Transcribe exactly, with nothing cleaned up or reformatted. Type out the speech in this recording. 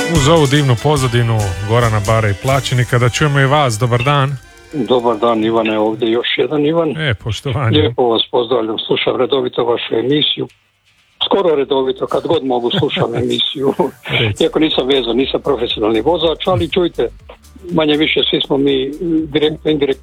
uz ovu divnu pozadinu Gorana Bare i Plaćenika da čujemo i vas. Dobar dan. Dobar dan, Ivane, ovdje još jedan Ivan. E, poštovanje. Lijepo vas pozdravljam, slušam redovito vašu emisiju. Skoro redovito, kad god mogu slušam emisiju. Iako nisam vezan, nisam profesionalni vozač, ali čujte, manje više svi smo mi direktno, indirektno